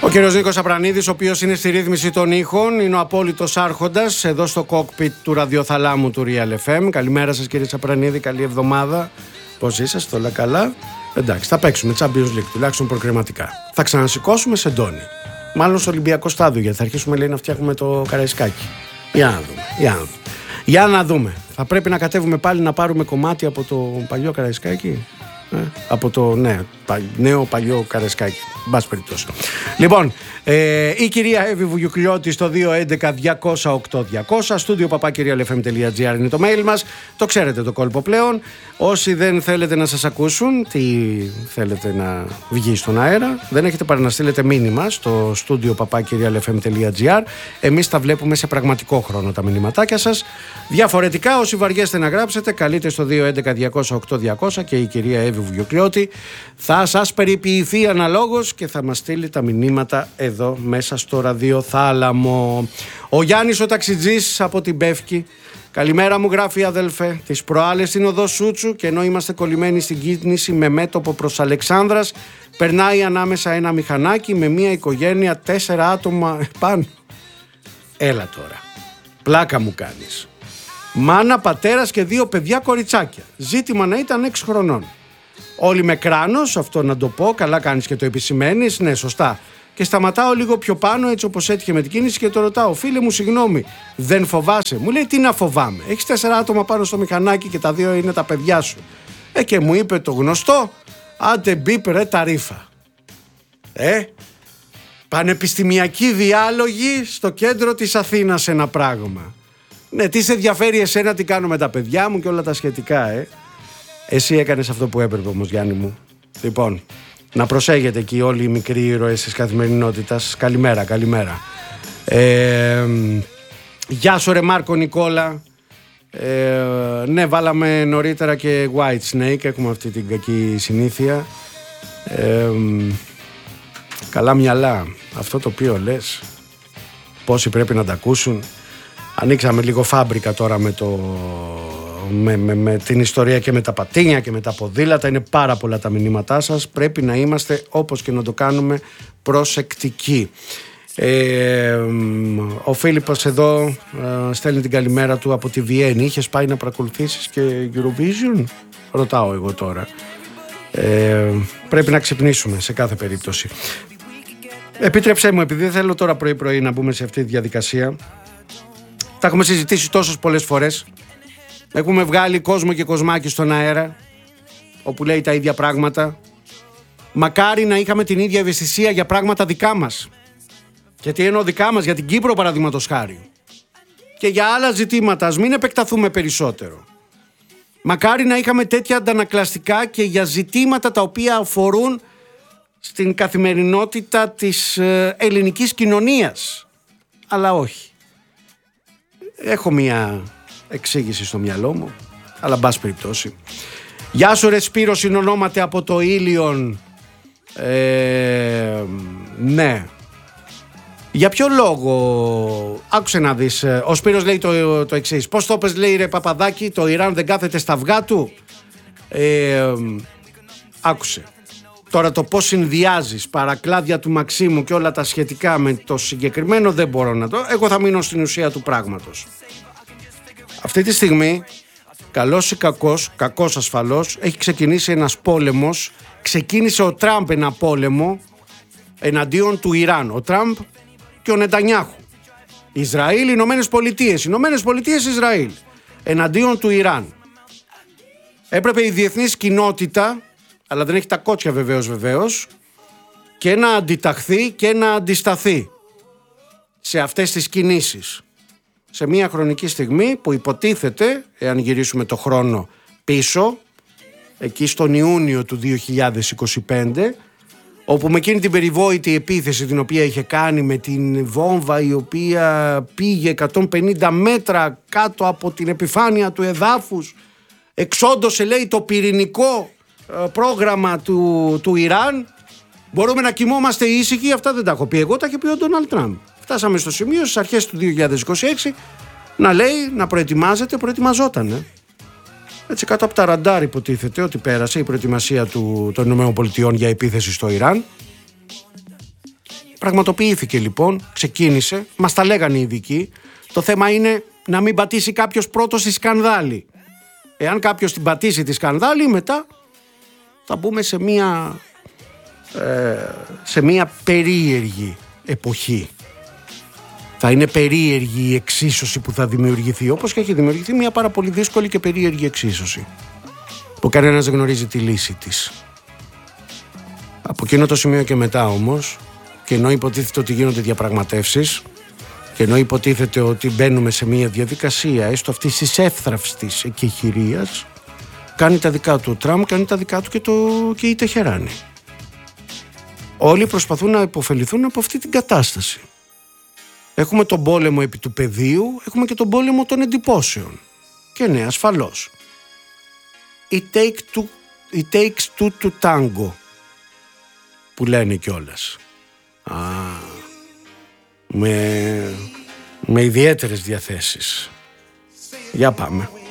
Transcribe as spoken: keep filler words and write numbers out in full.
Ο κύριος Νίκος Απρανίδης, ο οποίος είναι στη ρύθμιση των ήχων, είναι ο απόλυτος άρχοντας εδώ στο κόκπιτ του ραδιοθαλάμου του Real εφ εμ. Καλημέρα σας κύριε Απρανίδη, καλή εβδομάδα. Πώς είσαστε, όλα καλά? Εντάξει, θα παίξουμε Champions League, τουλάχιστον προκριματικά. Θα ξανασηκώσουμε σεντόνι. Μάλλον στο Ολυμπιακό στάδιο, γιατί θα αρχίσουμε λέει να φτιάχνουμε το Καραϊσκάκι. Για να δούμε, για να δούμε. Για να δούμε. Θα πρέπει να κατέβουμε πάλι να πάρουμε κομμάτι από το παλιό Καραϊσκάκι. Ε, από το ναι, πα, νέο παλιό Καραϊσκάκι. Μπας περιπτώσει. Λοιπόν, ε, η κυρία Εύη Βουγιουκλιώτη στο δύο έντεκα διακόσια οκτώ διακόσια, στούντιο παπάκι real f m dot g r είναι το mail μας. Το ξέρετε το κόλπο πλέον. Όσοι δεν θέλετε να σας ακούσουν, τι θέλετε να βγει στον αέρα, δεν έχετε παρά να στείλετε μήνυμα στο στούντιο παπάκι real f m dot g r. Εμείς τα βλέπουμε σε πραγματικό χρόνο τα μηνυματάκια σας. Διαφορετικά, όσοι βαριέστε να γράψετε, καλείτε στο δύο έντεκα διακόσια οκτώ διακόσια και η κυρία Εύη Βουγιουκλιώτη θα σας περιποιηθεί αναλόγως και θα μας στείλει τα μηνύματα εδώ μέσα στο ραδιοθάλαμο. Ο Γιάννης ο ταξιτζής από την Πεύκη. Καλημέρα μου, γράφει αδελφέ. Τις προάλλες στην οδό Σούτσου και ενώ είμαστε κολλημένοι στην κίνηση με μέτωπο προς Αλεξάνδρας, περνάει ανάμεσα ένα μηχανάκι με μια οικογένεια, τέσσερα άτομα πάνω. Έλα τώρα. Πλάκα μου κάνεις. Μάνα, πατέρας και δύο παιδιά κοριτσάκια. Ζήτημα να ήταν έξι χρονών. Όλοι με κράνος, αυτό να το πω, καλά κάνεις και το επισημαίνεις, ναι σωστά. Και σταματάω λίγο πιο πάνω έτσι όπως έτυχε με την κίνηση και το ρωτάω, φίλε μου συγγνώμη, δεν φοβάσαι? Μου λέει, τι να φοβάμαι, έχεις τέσσερα άτομα πάνω στο μηχανάκι και τα δύο είναι τα παιδιά σου. Ε και μου είπε το γνωστό, άντε μπίπ ρε τα ρήφα. Ε, πανεπιστημιακοί διάλογοι στο κέντρο της Αθήνας ένα πράγμα. Ναι, τι σε ενδιαφέρει εσένα τι κάνω με τα παιδιά μου και όλα τα σχετικά, ε. Εσύ έκανες αυτό που έπρεπε όμως, Γιάννη μου. Λοιπόν, να προσέχετε εκεί όλοι οι μικροί ήρωες της καθημερινότητας. Καλημέρα, καλημέρα. Ε, γεια σου ρε Μάρκο Νικόλα. Ε, ναι, βάλαμε νωρίτερα και White Snake, έχουμε αυτή την κακή συνήθεια. Ε, καλά μυαλά, αυτό το οποίο λες, πόσοι πρέπει να τα ακούσουν. Ανοίξαμε λίγο φάμπρικα τώρα με, το, με, με, με την ιστορία και με τα πατίνια και με τα ποδήλατα. Είναι πάρα πολλά τα μηνύματά σας. Πρέπει να είμαστε, όπως και να το κάνουμε, προσεκτικοί. Ε, ο Φίλιππος εδώ ε, στέλνει την καλημέρα του από τη Βιέννη. Είχες πάει να παρακολουθήσεις και Eurovision? Ρωτάω εγώ τώρα. Ε, πρέπει να ξυπνήσουμε σε κάθε περίπτωση. Επίτρεψέ μου, επειδή δεν θέλω τώρα πρωί πρωί να μπούμε σε αυτή τη διαδικασία. Τα έχουμε συζητήσει τόσες πολλές φορές. Έχουμε βγάλει κόσμο και κοσμάκι στον αέρα, όπου λέει τα ίδια πράγματα. Μακάρι να είχαμε την ίδια ευαισθησία για πράγματα δικά μας. Γιατί εννοώ δικά μας, για την Κύπρο παραδείγματος χάρη. Και για άλλα ζητήματα, ας μην επεκταθούμε περισσότερο. Μακάρι να είχαμε τέτοια αντανακλαστικά και για ζητήματα τα οποία αφορούν στην καθημερινότητα της ελληνικής κοινωνίας. Αλλά όχι. Έχω μια εξήγηση στο μυαλό μου, αλλά μπας περιπτώσει. Γεια σου ρε Σπύρο, συνονόμαται από το Ήλιον. Ε, ναι. Για ποιο λόγο? Άκουσε να δεις. Ο Σπύρος λέει το, το εξής. Πώς το πες, λέει ρε Παπαδάκη, το Ιράν δεν κάθεται στα αυγά του? Ε, άκουσε. Τώρα το πώς συνδυάζεις παρακλάδια του Μαξίμου και όλα τα σχετικά με το συγκεκριμένο δεν μπορώ να το... Εγώ θα μείνω στην ουσία του πράγματος. Αυτή τη στιγμή, καλός ή κακός, κακός ασφαλώς, έχει ξεκινήσει ένας πόλεμος. Ξεκίνησε ο Τραμπ ένα πόλεμο εναντίον του Ιράν. Ο Τραμπ και ο Νετανιάχου. Ισραήλ, Ηνωμένες Πολιτείες. Ηνωμένες Πολιτείες, Ισραήλ. Εναντίον του Ιράν. Έπρεπε η διεθνής κοινότητα, αλλά δεν έχει τα κότσια βεβαίως βεβαίως, και να αντιταχθεί και να αντισταθεί σε αυτές τις κινήσεις. Σε μια χρονική στιγμή που υποτίθεται, εάν γυρίσουμε το χρόνο πίσω, εκεί στον Ιούνιο του δύο χιλιάδες είκοσι πέντε, όπου με εκείνη την περιβόητη επίθεση την οποία είχε κάνει με την βόμβα η οποία πήγε εκατόν πενήντα μέτρα κάτω από την επιφάνεια του εδάφους, εξόντωσε λέει το πυρηνικό πρόγραμμα του, του Ιράν, μπορούμε να κοιμόμαστε ήσυχοι. Αυτά δεν τα έχω πει εγώ, τα είχε πει ο Ντόναλντ Τραμπ. Φτάσαμε στο σημείο στις αρχές του δύο χιλιάδες είκοσι έξι να λέει να προετοιμάζεται, προετοιμαζότανε. Έτσι κάτω από τα ραντάρ υποτίθεται ότι πέρασε η προετοιμασία του, των ΗΠΑ για επίθεση στο Ιράν. Πραγματοποιήθηκε λοιπόν, ξεκίνησε, μας τα λέγανε οι ειδικοί. Το θέμα είναι να μην πατήσει κάποιος πρώτος στη σκανδάλη. Εάν κάποιος την πατήσει τη σκανδάλη, μετά θα μπούμε σε μια, ε, σε μια περίεργη εποχή. Θα είναι περίεργη η εξίσωση που θα δημιουργηθεί, όπως και έχει δημιουργηθεί μια πάρα πολύ δύσκολη και περίεργη εξίσωση, που κανένας δεν γνωρίζει τη λύση της. Από εκείνο το σημείο και μετά όμως, και ενώ υποτίθεται ότι γίνονται διαπραγματεύσεις, και ενώ υποτίθεται ότι μπαίνουμε σε μια διαδικασία έστω αυτής της εύθραυστης εκεχηρίας, κάνει τα δικά του ο Τραμπ, κάνει τα δικά του και, το, και η Τεχεράνη. Όλοι προσπαθούν να υποφεληθούν από αυτή την κατάσταση. Έχουμε τον πόλεμο επί του πεδίου, έχουμε και τον πόλεμο των εντυπώσεων. Και ναι, ασφαλώς. It, take two, it takes two to tango, που λένε κιόλας. Α, με, με ιδιαίτερες διαθέσεις. Για πάμε.